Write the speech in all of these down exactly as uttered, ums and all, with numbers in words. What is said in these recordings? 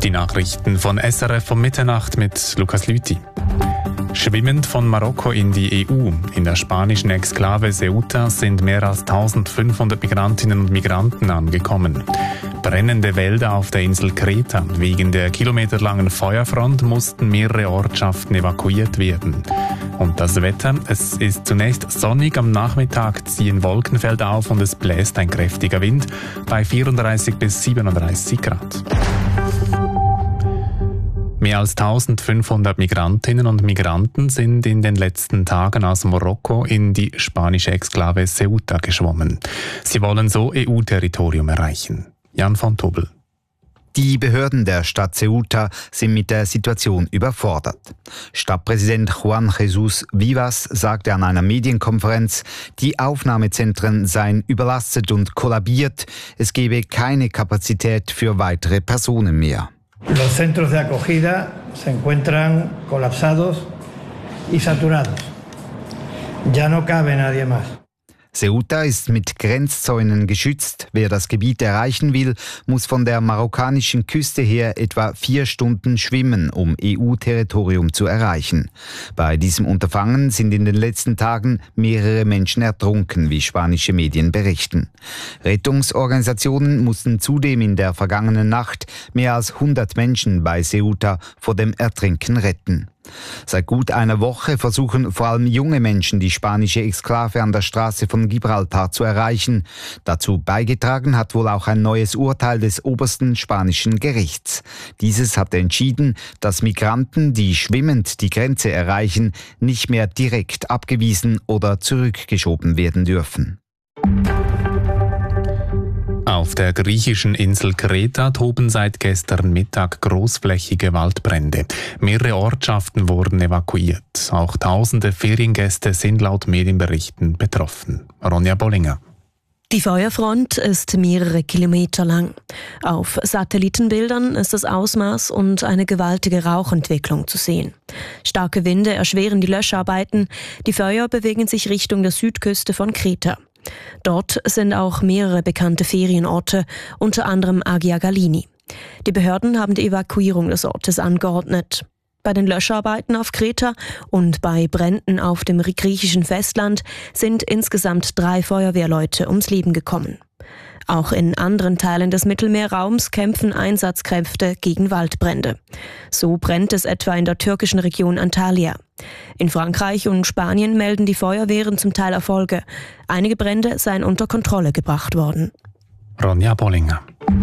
Die Nachrichten von S R F um Mitternacht mit Lukas Lüthi. Schwimmend von Marokko in die E U. In der spanischen Exklave Ceuta sind mehr als eintausendfünfhundert Migrantinnen und Migranten angekommen. Brennende Wälder auf der Insel Kreta. Wegen der kilometerlangen Feuerfront mussten mehrere Ortschaften evakuiert werden. Und das Wetter, es ist zunächst sonnig, am Nachmittag ziehen Wolkenfelder auf und es bläst ein kräftiger Wind bei vierunddreißig bis siebenunddreißig Grad. Mehr als eintausendfünfhundert Migrantinnen und Migranten sind in den letzten Tagen aus Marokko in die spanische Exklave Ceuta geschwommen. Sie wollen so E U-Territorium erreichen. Jan von Tobel. Die Behörden der Stadt Ceuta sind mit der Situation überfordert. Stadtpräsident Juan Jesús Vivas sagte an einer Medienkonferenz, die Aufnahmezentren seien überlastet und kollabiert, es gebe keine Kapazität für weitere Personen mehr. Los centros de acogida se encuentran colapsados y saturados. Ya no cabe nadie más. Ceuta ist mit Grenzzäunen geschützt. Wer das Gebiet erreichen will, muss von der marokkanischen Küste her etwa vier Stunden schwimmen, um E U-Territorium zu erreichen. Bei diesem Unterfangen sind in den letzten Tagen mehrere Menschen ertrunken, wie spanische Medien berichten. Rettungsorganisationen mussten zudem in der vergangenen Nacht mehr als hundert Menschen bei Ceuta vor dem Ertrinken retten. Seit gut einer Woche versuchen vor allem junge Menschen, die spanische Exklave an der Straße von Gibraltar zu erreichen. Dazu beigetragen hat wohl auch ein neues Urteil des obersten spanischen Gerichts. Dieses hat entschieden, dass Migranten, die schwimmend die Grenze erreichen, nicht mehr direkt abgewiesen oder zurückgeschoben werden dürfen. Auf der griechischen Insel Kreta toben seit gestern Mittag großflächige Waldbrände. Mehrere Ortschaften wurden evakuiert. Auch tausende Feriengäste sind laut Medienberichten betroffen. Ronja Bollinger. Die Feuerfront ist mehrere Kilometer lang. Auf Satellitenbildern ist das Ausmaß und eine gewaltige Rauchentwicklung zu sehen. Starke Winde erschweren die Löscharbeiten. Die Feuer bewegen sich Richtung der Südküste von Kreta. Dort sind auch mehrere bekannte Ferienorte, unter anderem Agia Galini. Die Behörden haben die Evakuierung des Ortes angeordnet. Bei den Löscharbeiten auf Kreta und bei Bränden auf dem griechischen Festland sind insgesamt drei Feuerwehrleute ums Leben gekommen. Auch in anderen Teilen des Mittelmeerraums kämpfen Einsatzkräfte gegen Waldbrände. So brennt es etwa in der türkischen Region Antalya. In Frankreich und Spanien melden die Feuerwehren zum Teil Erfolge. Einige Brände seien unter Kontrolle gebracht worden. Ronja Bollinger.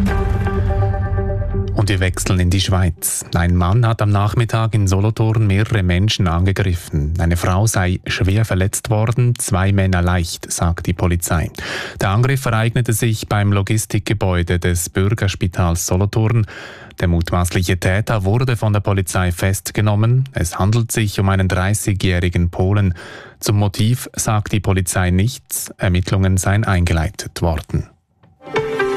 Und wir wechseln in die Schweiz. Ein Mann hat am Nachmittag in Solothurn mehrere Menschen angegriffen. Eine Frau sei schwer verletzt worden, zwei Männer leicht, sagt die Polizei. Der Angriff ereignete sich beim Logistikgebäude des Bürgerspitals Solothurn. Der mutmaßliche Täter wurde von der Polizei festgenommen. Es handelt sich um einen dreißigjährigen Polen. Zum Motiv sagt die Polizei nichts. Ermittlungen seien eingeleitet worden.